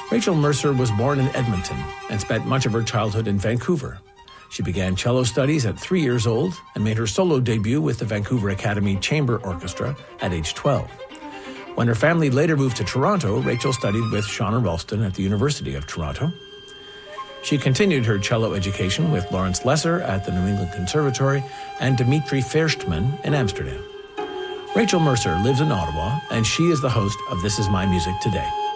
Rachel Mercer was born in Edmonton and spent much of her childhood in Vancouver. She began cello studies at 3 years old and made her solo debut with the Vancouver Academy Chamber Orchestra at age 12. When her family later moved to Toronto, Rachel studied with Shauna Ralston at the University of Toronto. She continued her cello education with Lawrence Lesser at the New England Conservatory and Dimitri Verstman in Amsterdam. Rachel Mercer lives in Ottawa, and she is the host of This Is My Music Today.